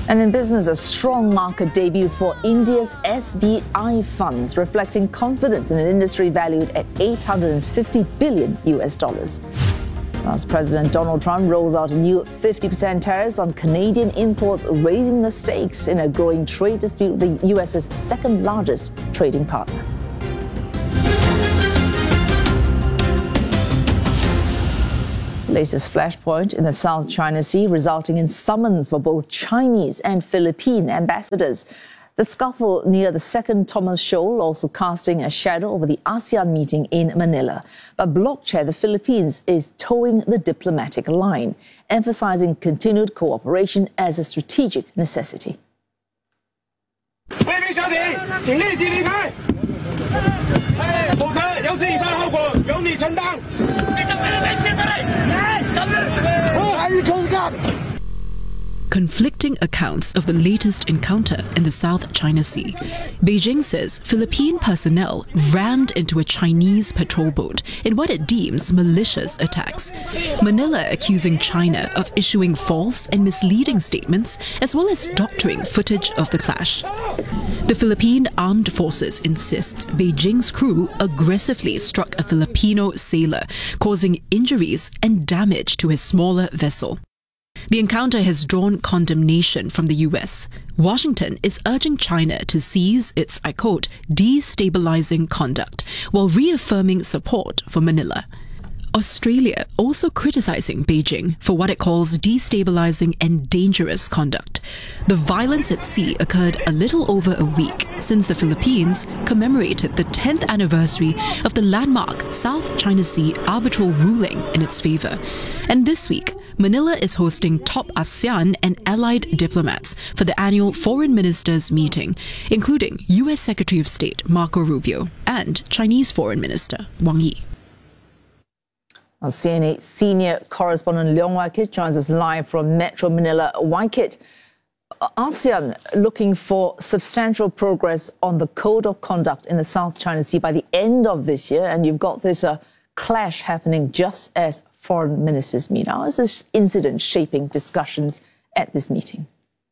And in business, a strong market debut for India's SBI funds, reflecting confidence in an industry valued at $850 billion. As President Donald Trump rolls out a new 50% tariffs on Canadian imports, raising the stakes in a growing trade dispute with the US's second largest trading partner. Latest flashpoint in the South China Sea, resulting in summons for both Chinese and Philippine ambassadors. The scuffle near the second Thomas Shoal also casting a shadow over the ASEAN meeting in Manila. But Bloc Chair the Philippines is towing the diplomatic line, emphasizing continued cooperation as a strategic necessity. Conflicting accounts of the latest encounter in the South China Sea. Beijing says Philippine personnel rammed into a Chinese patrol boat in what it deems malicious attacks. Manila accusing China of issuing false and misleading statements as well as doctoring footage of the clash. The Philippine Armed Forces insists Beijing's crew aggressively struck a Filipino sailor, causing injuries and damage to his smaller vessel. The encounter has drawn condemnation from the US. Washington is urging China to cease its, I quote, destabilizing conduct, while reaffirming support for Manila. Australia also criticizing Beijing for what it calls destabilizing and dangerous conduct. The violence at sea occurred a little over a week since the Philippines commemorated the 10th anniversary of the landmark South China Sea arbitral ruling in its favor. And this week, Manila is hosting top ASEAN and allied diplomats for the annual Foreign Ministers meeting, including US Secretary of State Marco Rubio and Chinese Foreign Minister Wang Yi. Our CNA senior correspondent Leong Wai-kit joins us live from Metro Manila. Wai-kit, ASEAN looking for substantial progress on the Code of Conduct in the South China Sea by the end of this year, and you've got this clash happening just as foreign ministers meet. How is this incident shaping discussions at this meeting?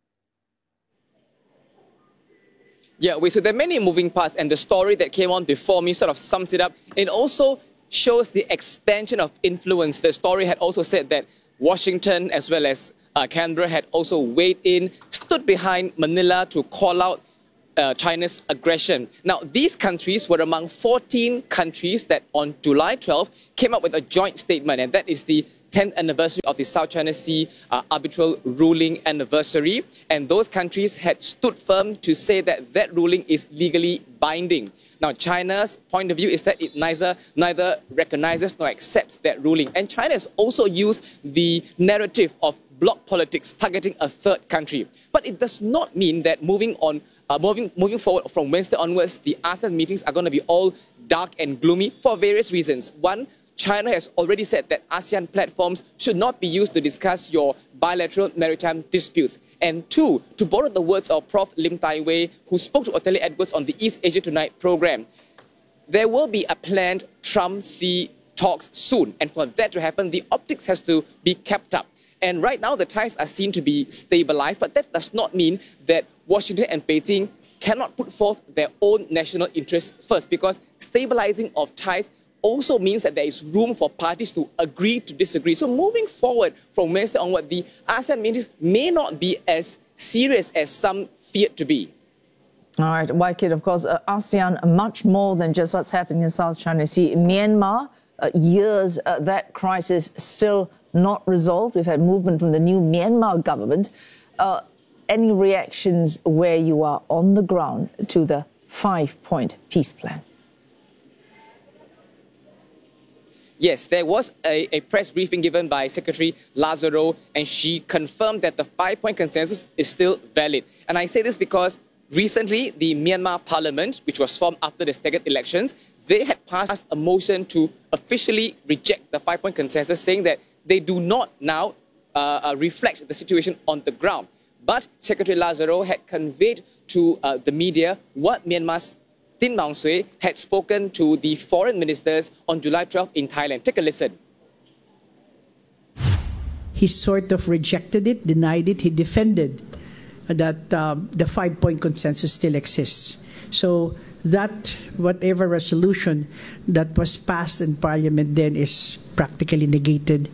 Yeah, so there are many moving parts, and the story that came on before me sort of sums it up. It also shows the expansion of influence. The story had also said that Washington as well as Canberra had also weighed in, stood behind Manila to call out China's aggression. Now, these countries were among 14 countries that on July 12 came up with a joint statement, and that is the 10th anniversary of the South China Sea arbitral ruling anniversary. And those countries had stood firm to say that that ruling is legally binding. Now, China's point of view is that it neither recognizes nor accepts that ruling. And China has also used the narrative of bloc politics targeting a third country. But it does not mean that moving forward from Wednesday onwards, the ASEAN meetings are going to be all dark and gloomy for various reasons. One, China has already said that ASEAN platforms should not be used to discuss your bilateral maritime disputes. And two, to borrow the words of Prof. Lim Tai Wei, who spoke to Ottilie Edwards on the East Asia Tonight program, there will be a planned Trump-Xi talks soon. And for that to happen, the optics has to be kept up. And right now, the ties are seen to be stabilized, but that does not mean that Washington and Beijing cannot put forth their own national interests first, because stabilizing of ties also means that there is room for parties to agree to disagree. So moving forward from Wednesday onward, the ASEAN meetings may not be as serious as some feared to be. All right, Wai-kit, of course, ASEAN, much more than just what's happening in South China Sea. Myanmar, years, that crisis still not resolved. We've had movement from the new Myanmar government. Any reactions where you are on the ground to the 5-point peace plan? Yes, there was a press briefing given by Secretary Lazaro, and she confirmed that the 5-point consensus is still valid. And I say this because recently, the Myanmar parliament, which was formed after the staggered elections, they had passed a motion to officially reject the 5-point consensus, saying that they do not now reflect the situation on the ground. But Secretary Lazaro had conveyed to the media what Myanmar's Tin Maung Sui had spoken to the foreign ministers on July 12 in Thailand. Take a listen. He sort of rejected it, denied it. He defended that the 5-point consensus still exists. So that whatever resolution that was passed in Parliament then is practically negated.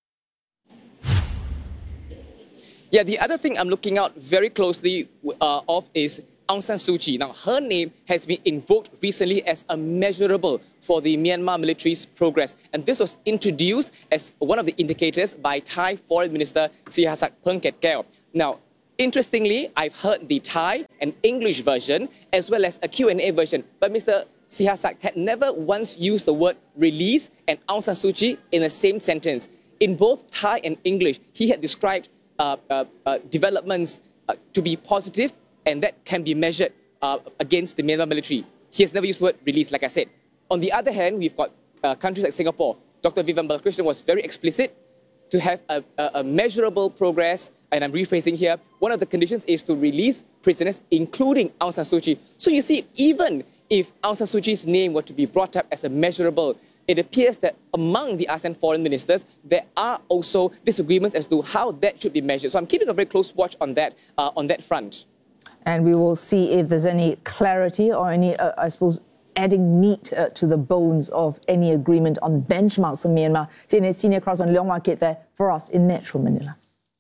Yeah, the other thing I'm looking out very closely of is Aung San Suu Kyi. Now, her name has been invoked recently as a measurable for the Myanmar military's progress. And this was introduced as one of the indicators by Thai Foreign Minister Sihasak Phuangketkeow. Now, interestingly, I've heard the Thai and English version as well as a Q&A version. But Mr. Sihasak had never once used the word release and Aung San Suu Kyi in the same sentence. In both Thai and English, he had described developments to be positive and that can be measured against the Myanmar military. He has never used the word release, like I said. On the other hand, we've got countries like Singapore. Dr. Vivian Balakrishnan was very explicit to have a measurable progress, and I'm rephrasing here, one of the conditions is to release prisoners, including Aung San Suu Kyi. So you see, even if Aung San Suu Kyi's name were to be brought up as a measurable, it appears that among the ASEAN foreign ministers, there are also disagreements as to how that should be measured. So I'm keeping a very close watch on that front. And we will see if there's any clarity or any, I suppose, adding meat to the bones of any agreement on benchmarks in Myanmar. CNN senior correspondent Leong Wah Kit there for us in Metro Manila.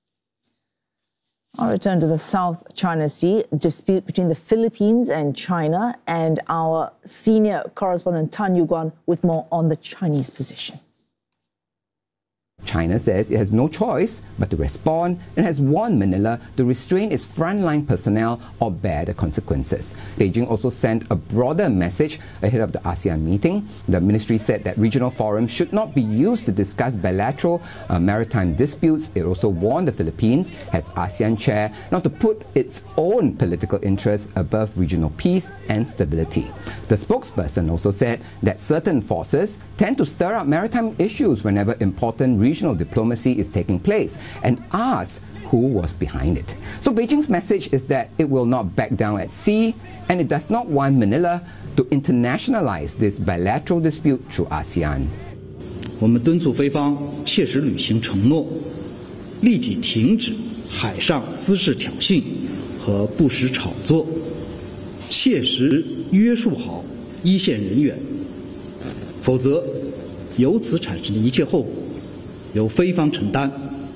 I'll return to the South China Sea dispute between the Philippines and China, and our senior correspondent Tan Yu-Guan with more on the Chinese position. China says it has no choice but to respond and has warned Manila to restrain its frontline personnel or bear the consequences. Beijing also sent a broader message ahead of the ASEAN meeting. The ministry said that regional forums should not be used to discuss bilateral maritime disputes. It also warned the Philippines, as ASEAN chair, not to put its own political interests above regional peace and stability. The spokesperson also said that certain forces tend to stir up maritime issues whenever important regional diplomacy is taking place, and asked who was behind it. So Beijing's message is that it will not back down at sea, and it does not want Manila to internationalize this bilateral dispute through ASEAN. 我们敦促菲方切实履行承诺，立即停止海上滋事挑衅和不实炒作，切实约束好一线人员，否则由此产生的一切后果由菲方承担。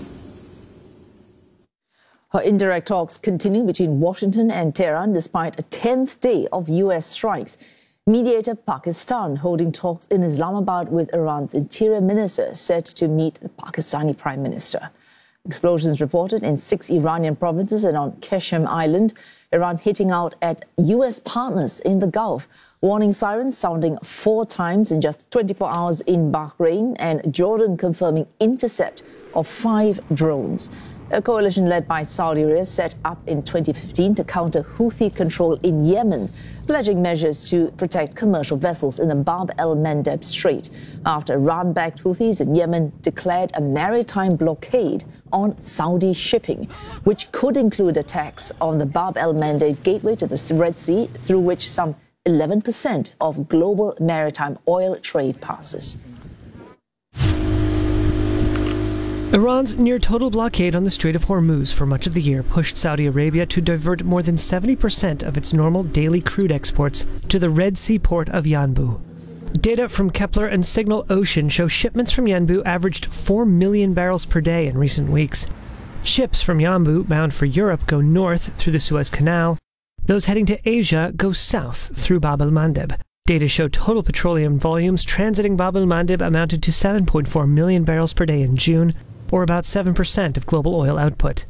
Her indirect talks continue between Washington and Tehran despite a 10th day of U.S. strikes. Mediator Pakistan holding talks in Islamabad with Iran's interior minister set to meet the Pakistani Prime Minister. Explosions reported in 6 Iranian provinces and on Qeshm Island. Iran hitting out at U.S. partners in the Gulf. Warning sirens sounding 4 times in just 24 hours in Bahrain, and Jordan confirming intercept of 5 drones. A coalition led by Saudi Arabia set up in 2015 to counter Houthi control in Yemen, pledging measures to protect commercial vessels in the Bab el-Mandeb Strait after Iran-backed Houthis in Yemen declared a maritime blockade on Saudi shipping, which could include attacks on the Bab el-Mandeb gateway to the Red Sea, through which some 11% of global maritime oil trade passes. Iran's near-total blockade on the Strait of Hormuz for much of the year pushed Saudi Arabia to divert more than 70% of its normal daily crude exports to the Red Sea port of Yanbu. Data from Kepler and Signal Ocean show shipments from Yanbu averaged 4 million barrels per day in recent weeks. Ships from Yanbu bound for Europe go north through the Suez Canal. Those heading to Asia go south through Bab el-Mandeb. Data show total petroleum volumes transiting Bab el-Mandeb amounted to 7.4 million barrels per day in June, or about 7% of global oil output.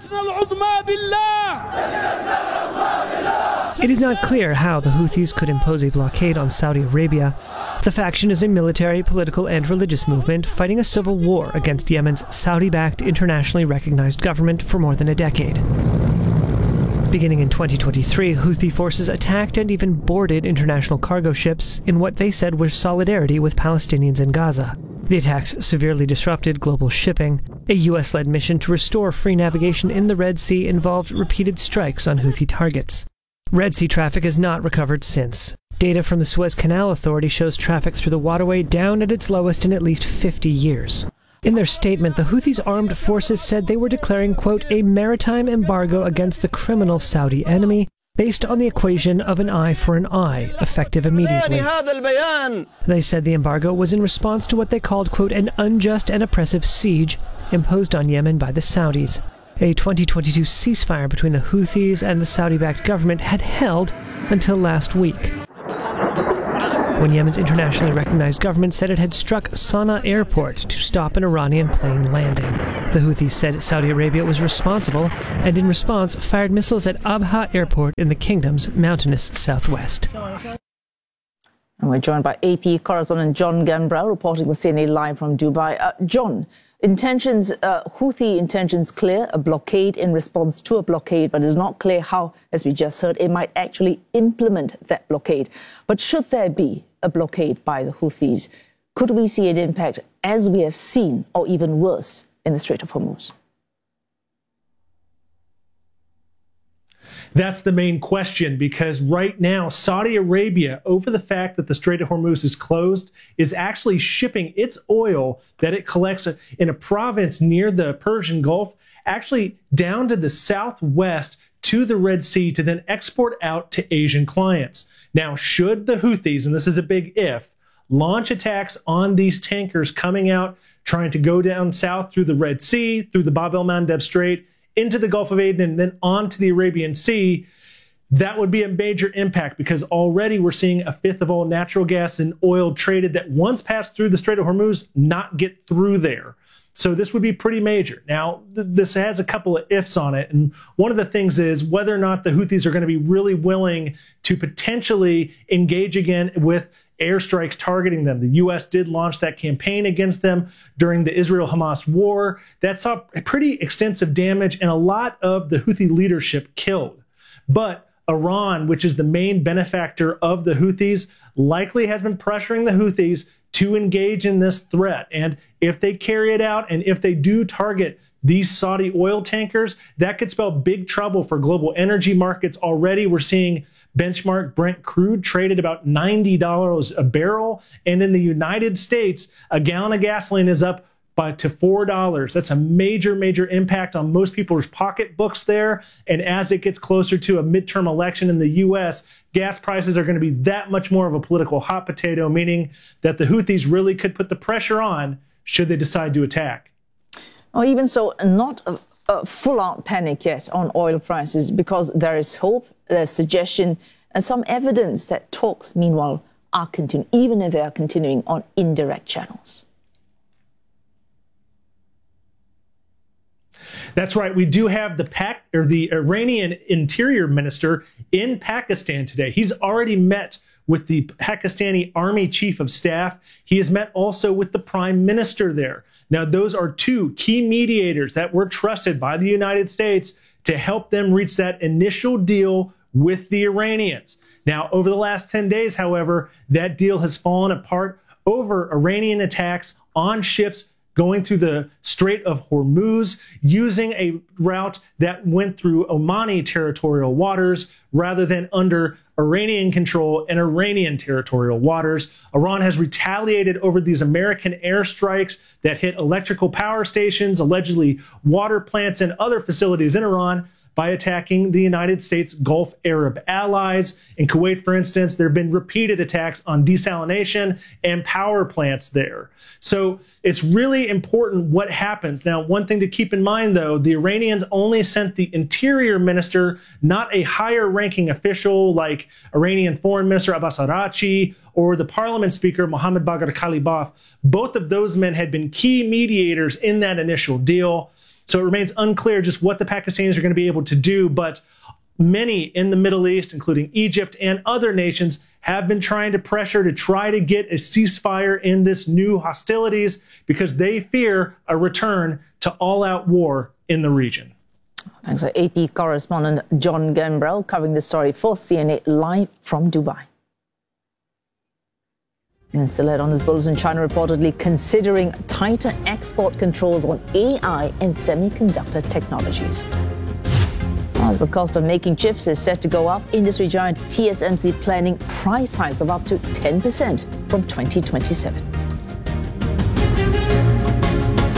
It is not clear how the Houthis could impose a blockade on Saudi Arabia. The faction is a military, political, and religious movement fighting a civil war against Yemen's Saudi-backed, internationally recognized government for more than a decade. Beginning in 2023, Houthi forces attacked and even boarded international cargo ships in what they said was solidarity with Palestinians in Gaza. The attacks severely disrupted global shipping. A U.S.-led mission to restore free navigation in the Red Sea involved repeated strikes on Houthi targets. Red Sea traffic has not recovered since. Data from the Suez Canal Authority shows traffic through the waterway down at its lowest in at least 50 years. In their statement, the Houthis' armed forces said they were declaring, quote, a maritime embargo against the criminal Saudi enemy based on the equation of an eye for an eye, effective immediately. They said the embargo was in response to what they called, quote, an unjust and oppressive siege imposed on Yemen by the Saudis. A 2022 ceasefire between the Houthis and the Saudi-backed government had held until last week, when Yemen's internationally recognized government said it had struck Sana'a airport to stop an Iranian plane landing. The Houthis said Saudi Arabia was responsible and in response fired missiles at Abha airport in the kingdom's mountainous southwest. And we're joined by AP correspondent John Gambrell reporting with CNA live from Dubai. John, Houthi intentions clear, a blockade in response to a blockade, but it is not clear how, as we just heard, it might actually implement that blockade. But should there be a blockade by the Houthis, could we see an impact as we have seen, or even worse, in the Strait of Hormuz? That's the main question, because right now Saudi Arabia, over the fact that the Strait of Hormuz is closed, is actually shipping its oil that it collects in a province near the Persian Gulf, actually down to the southwest to the Red Sea to then export out to Asian clients. Now, should the Houthis, and this is a big if, launch attacks on these tankers coming out, trying to go down south through the Red Sea, through the Bab el-Mandeb Strait, into the Gulf of Aden, and then on to the Arabian Sea, that would be a major impact, because already we're seeing a fifth of all natural gas and oil traded that once passed through the Strait of Hormuz not get through there. So this would be pretty major. Now, this has a couple of ifs on it. And one of the things is whether or not the Houthis are going to be really willing to potentially engage again with airstrikes targeting them. The U.S. did launch that campaign against them during the Israel-Hamas war. That saw pretty extensive damage and a lot of the Houthi leadership killed. But Iran, which is the main benefactor of the Houthis, likely has been pressuring the Houthis to engage in this threat. And if they carry it out, and if they do target these Saudi oil tankers, that could spell big trouble for global energy markets. Already we're seeing benchmark Brent crude traded about $90 a barrel. And in the United States, a gallon of gasoline is up to $4. That's a major, major impact on most people's pocketbooks there. And as it gets closer to a midterm election in the U.S., gas prices are going to be that much more of a political hot potato, meaning that the Houthis really could put the pressure on should they decide to attack. Or even so, not a full-out panic yet on oil prices, because there is hope, there's suggestion, and some evidence that talks, meanwhile, are continuing, even if they are continuing on indirect channels. That's right. We do have the Iranian Interior Minister in Pakistan today. He's already met with the Pakistani Army Chief of Staff. He has met also with the Prime Minister there. Now, those are two key mediators that were trusted by the United States to help them reach that initial deal with the Iranians. Now, over the last 10 days, however, that deal has fallen apart over Iranian attacks on ships going through the Strait of Hormuz, using a route that went through Omani territorial waters rather than under Iranian control and Iranian territorial waters. Iran has retaliated over these American airstrikes that hit electrical power stations, allegedly water plants, and other facilities in Iran by attacking the United States Gulf Arab allies. In Kuwait, for instance, there have been repeated attacks on desalination and power plants there. So it's really important what happens. Now, one thing to keep in mind, though, the Iranians only sent the interior minister, not a higher ranking official like Iranian Foreign Minister Abbas Araghchi or the parliament speaker Mohammad Bagher Khalibaf. Both of those men had been key mediators in that initial deal. So it remains unclear just what the Pakistanis are going to be able to do, but many in the Middle East, including Egypt and other nations, have been trying to pressure to try to get a ceasefire in this new hostilities because they fear a return to all-out war in the region. Thanks to AP correspondent John Gambrell covering the story for CNA live from Dubai. And still ahead on this bulletin, China reportedly considering tighter export controls on AI and semiconductor technologies. As the cost of making chips is set to go up, industry giant TSMC planning price hikes of up to 10% from 2027.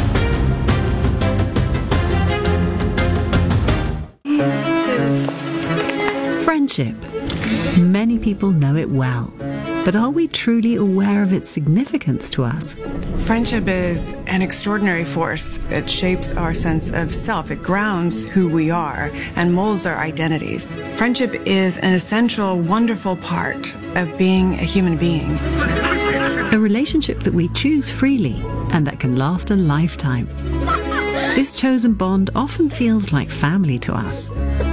friendship. Many people know it well, but are we truly aware of its significance to us? Friendship is an extraordinary force. It shapes our sense of self. It grounds who we are and molds our identities. Friendship is an essential, wonderful part of being a human being. A relationship that we choose freely and that can last a lifetime. This chosen bond often feels like family to us.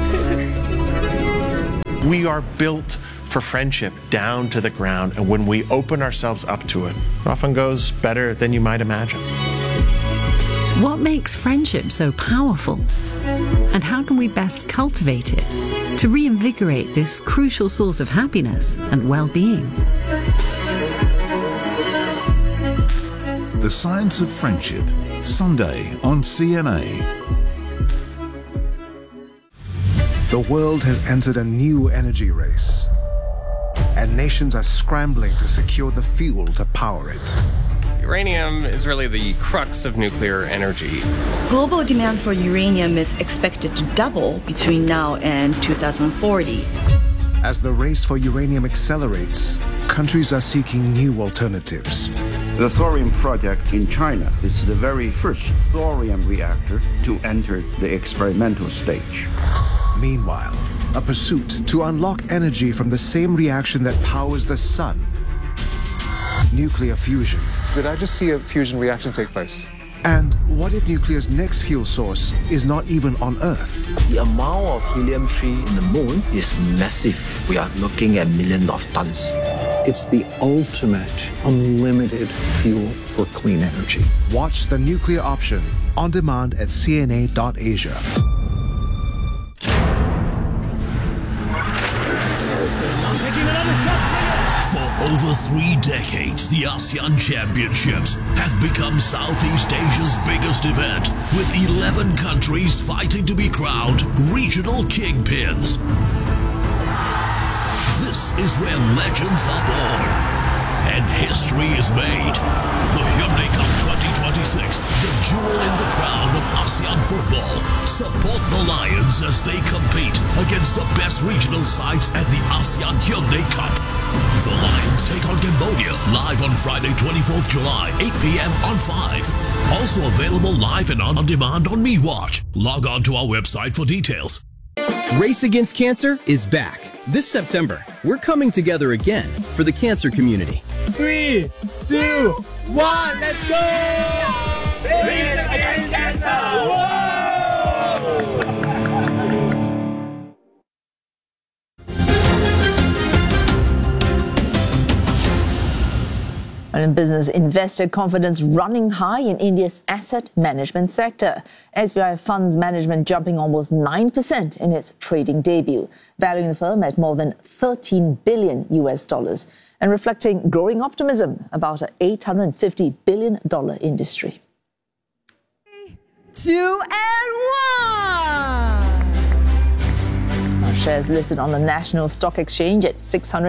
We are built for friendship down to the ground, and when we open ourselves up to it, it often goes better than you might imagine. What makes friendship so powerful? And how can we best cultivate it to reinvigorate this crucial source of happiness and well-being? The Science of Friendship, Sunday on CNA. The world has entered a new energy race, and nations are scrambling to secure the fuel to power it. Uranium is really the crux of nuclear energy. Global demand for uranium is expected to double between now and 2040. As the race for uranium accelerates, countries are seeking new alternatives. The thorium project in China is the very first thorium reactor to enter the experimental stage. Meanwhile, a pursuit to unlock energy from the same reaction that powers the sun. Nuclear fusion. Did I just see a fusion reaction take place? And what if nuclear's next fuel source is not even on Earth? The amount of helium-3 in the moon is massive. We are looking at millions of tons. It's the ultimate unlimited fuel for clean energy. Watch The Nuclear Option on demand at cna.asia. For over 3 decades, the ASEAN Championships have become Southeast Asia's biggest event, with 11 countries fighting to be crowned regional kingpins. This is where legends are born and history is made. The Hyundai Cup 2026, the jewel in the crown of ASEAN football. Support the Lions as they compete against the best regional sides at the ASEAN Hyundai Cup. The Lions take on Cambodia live on Friday, 24th July, 8 p.m. on 5. Also available live and on demand on MeWatch. Log on to our website for details. Race Against Cancer is back. This September, we're coming together again for the cancer community. 3, 2, 1, let's go! Race Against Cancer! Whoa! And in business, investor confidence running high in India's asset management sector. SBI Funds Management jumping almost 9% in its trading debut, valuing the firm at more than $13 billion and reflecting growing optimism about an $850 billion industry. 2 and 1. Our shares listed on the National Stock Exchange at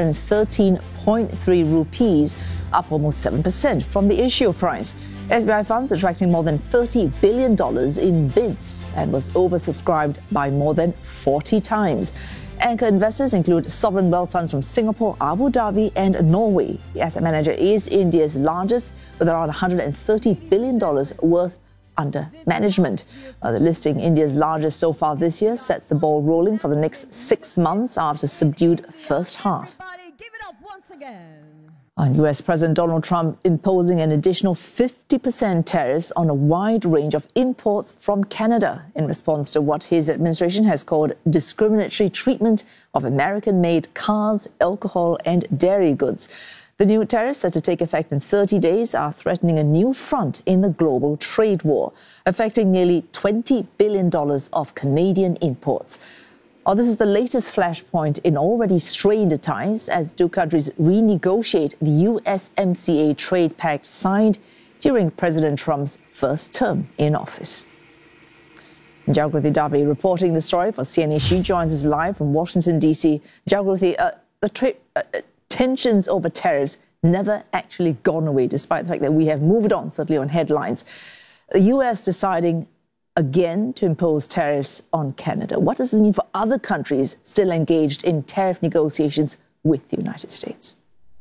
613.3 rupees, up almost 7% from the issue price. SBI Funds attracting more than $30 billion in bids and was oversubscribed by more than 40 times. Anchor investors include sovereign wealth funds from Singapore, Abu Dhabi and Norway. The asset manager is India's largest, with around $130 billion worth under management. The listing, India's largest so far this year, sets the ball rolling for the next 6 months after a subdued first half. Give it up once again. On US President Donald Trump imposing an additional 50% tariffs on a wide range of imports from Canada in response to what his administration has called discriminatory treatment of American-made cars, alcohol and dairy goods. The new tariffs, set to take effect in 30 days, are threatening a new front in the global trade war, affecting nearly $20 billion of Canadian imports. This is the latest flashpoint in already strained ties as two countries renegotiate the USMCA trade pact signed during President Trump's first term in office. Jagruti Dabi reporting the story for CNA. She joins us live from Washington, D.C. Jagruti, the tensions over tariffs never actually gone away, despite the fact that we have moved on, certainly on headlines. The U.S. deciding again to impose tariffs on Canada. What does this mean for other countries still engaged in tariff negotiations with the United States?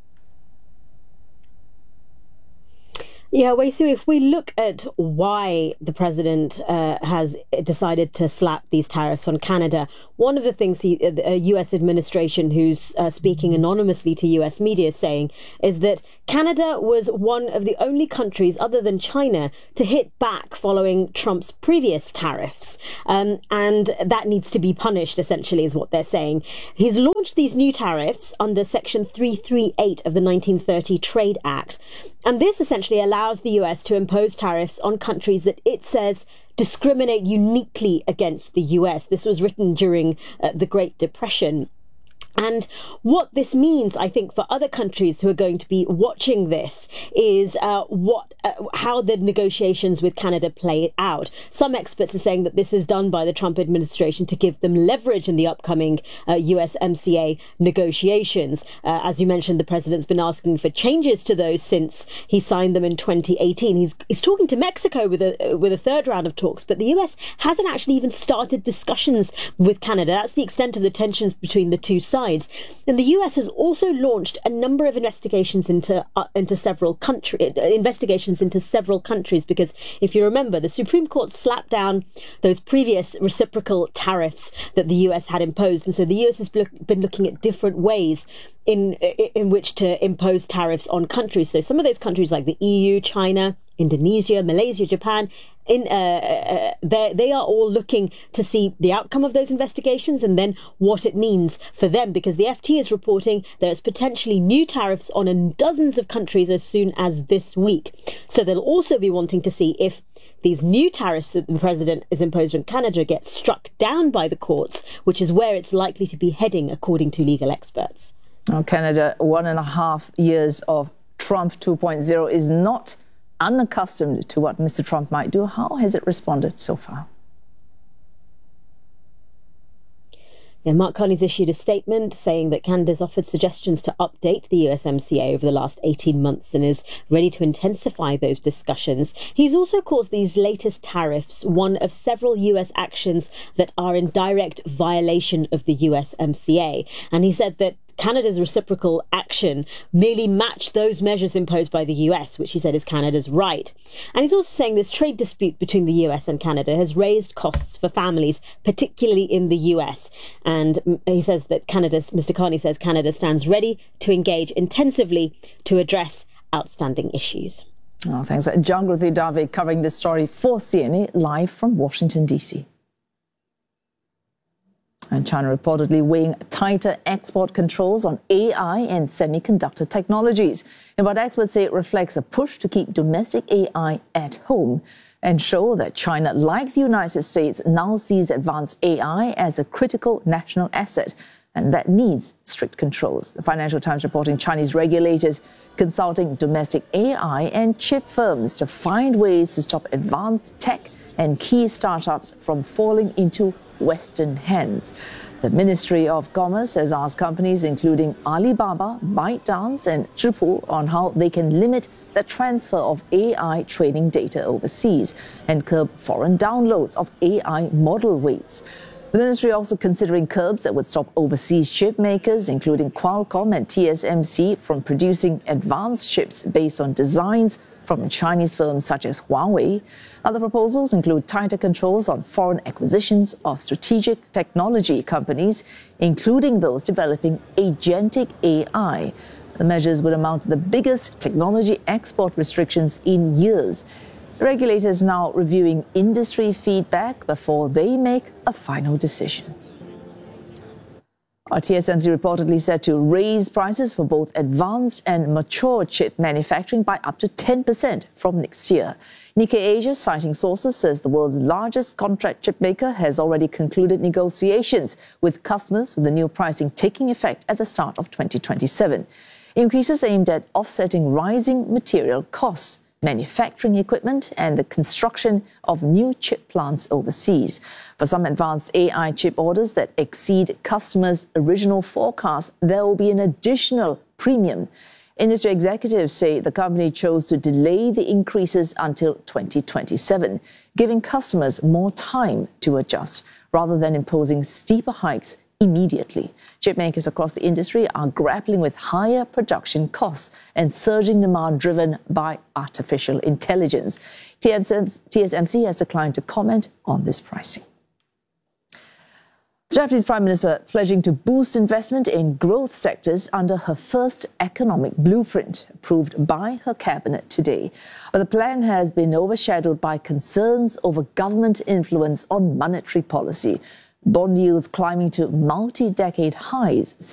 Yeah, Wei Su, if we look at why the president has decided to slap these tariffs on Canada, one of the things the U.S. administration, who's speaking anonymously to U.S. media, is saying is that Canada was one of the only countries other than China to hit back following Trump's previous tariffs. And that needs to be punished, essentially, is what they're saying. He's launched these new tariffs under Section 338 of the 1930 Trade Act. And this essentially allows the US to impose tariffs on countries that it says discriminate uniquely against the US. This was written during the Great Depression. And what this means, I think, for other countries who are going to be watching this is how the negotiations with Canada play out. Some experts are saying that this is done by the Trump administration to give them leverage in the upcoming USMCA negotiations. As you mentioned, the president's been asking for changes to those since he signed them in 2018. He's talking to Mexico with a third round of talks, but the US hasn't actually even started discussions with Canada. That's the extent of the tensions between the two sides. And the US has also launched a number of investigations into several countries, because if you remember, the Supreme Court slapped down those previous reciprocal tariffs that the US had imposed. And so the US has been looking at different ways in which to impose tariffs on countries. So some of those countries like the EU, China, Indonesia, Malaysia, Japan, they are all looking to see the outcome of those investigations and then what it means for them, because the FT is reporting there's potentially new tariffs on dozens of countries as soon as this week. So they'll also be wanting to see if these new tariffs that the president has imposed on Canada get struck down by the courts, which is where it's likely to be heading, according to legal experts. Now, Canada, 1.5 years of Trump 2.0 is not unaccustomed to what Mr. Trump might do. How has it responded so far? Yeah, Mark Carney's issued a statement saying that Canada's offered suggestions to update the USMCA over the last 18 months and is ready to intensify those discussions. He's also called these latest tariffs one of several US actions that are in direct violation of the USMCA. And he said that Canada's reciprocal action merely matched those measures imposed by the US, which he said is Canada's right. And he's also saying this trade dispute between the US and Canada has raised costs for families, particularly in the US. And he says that Mr. Carney says Canada stands ready to engage intensively to address outstanding issues. Oh, thanks. Jagruti Dave covering this story for CNA live from Washington, D.C. And China reportedly weighing tighter export controls on AI and semiconductor technologies. And what experts say it reflects a push to keep domestic AI at home and show that China, like the United States, now sees advanced AI as a critical national asset, and that needs strict controls. The Financial Times reporting Chinese regulators consulting domestic AI and chip firms to find ways to stop advanced tech and key startups from falling into Western hands. The Ministry of Commerce has asked companies including Alibaba, ByteDance and Zhipu on how they can limit the transfer of AI training data overseas and curb foreign downloads of AI model weights. The ministry also considering curbs that would stop overseas chip makers, including Qualcomm and TSMC, from producing advanced chips based on designs from Chinese firms such as Huawei. Other proposals include tighter controls on foreign acquisitions of strategic technology companies, including those developing agentic AI. The measures would amount to the biggest technology export restrictions in years. The regulator is now reviewing industry feedback before they make a final decision. TSMC reportedly set to raise prices for both advanced and mature chip manufacturing by up to 10% from next year. Nikkei Asia, citing sources, says the world's largest contract chip maker has already concluded negotiations with customers, with the new pricing taking effect at the start of 2027. Increases aimed at offsetting rising material costs, manufacturing equipment and the construction of new chip plants overseas. For some advanced AI chip orders that exceed customers' original forecast, there will be an additional premium. Industry executives say the company chose to delay the increases until 2027, giving customers more time to adjust rather than imposing steeper hikes immediately. Chipmakers across the industry are grappling with higher production costs and surging demand driven by artificial intelligence. TSMC has declined to comment on this pricing. The Japanese Prime Minister pledging to boost investment in growth sectors under her first economic blueprint, approved by her cabinet today. But the plan has been overshadowed by concerns over government influence on monetary policy. Bond yields climbing to multi-decade highs